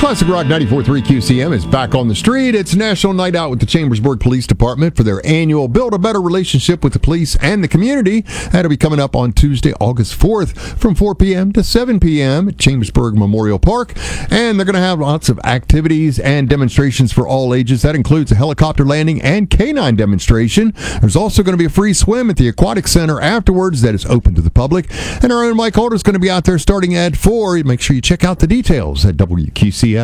Classic Rock 94.3 QCM is back on the street. It's National Night Out with the Chambersburg Police Department for their annual Build a Better Relationship with the Police and the Community. That'll be coming up on Tuesday, August 4th from 4 p.m. to 7 p.m. at Chambersburg Memorial Park. And they're going to have lots of activities and demonstrations for all ages. That includes a helicopter landing and canine demonstration. There's also going to be a free swim at the Aquatic Center afterwards that is open to the public. And our own Mike Holder is going to be out there starting at 4. Make sure you check out the details at WQCMFM.com.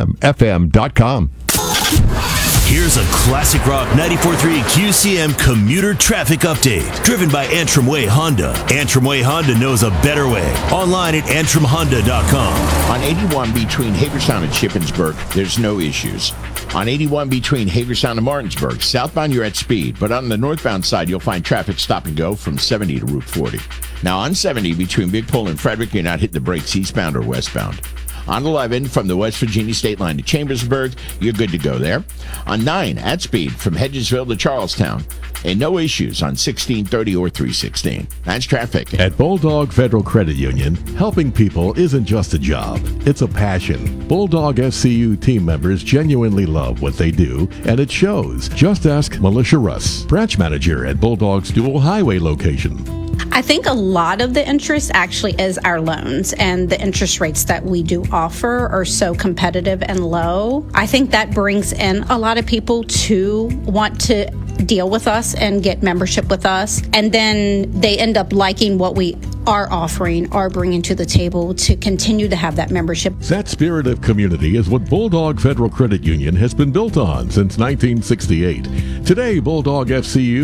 Here's a Classic Rock 94.3 QCM commuter traffic update. Driven by Antrim Way Honda. Antrim Way Honda knows a better way. Online at AntrimHonda.com. On 81 between Hagerstown and Shippensburg, there's no issues. On 81 between Hagerstown and Martinsburg, southbound you're at speed, but on the northbound side you'll find traffic stop and go from 70 to Route 40. Now on 70 between Big Pole and Frederick, you're not hitting the brakes eastbound or westbound. On 11, from the West Virginia state line to Chambersburg, you're good to go there. On 9, at speed, from Hedgesville to Charlestown. And no issues on 1630 or 316. That's traffic. At Bulldog Federal Credit Union, helping people isn't just a job, it's a passion. Bulldog FCU team members genuinely love what they do, and it shows. Just ask Militia Russ, branch manager at Bulldog's dual highway location. I think a lot of the interest actually is our loans, and the interest rates that we do offer are so competitive and low. I think that brings in a lot of people to want to deal with us and get membership with us, and then they end up liking what we are offering or bringing to the table to continue to have that membership. That spirit of community is what Bulldog Federal Credit Union has been built on since 1968. Today, Bulldog FCU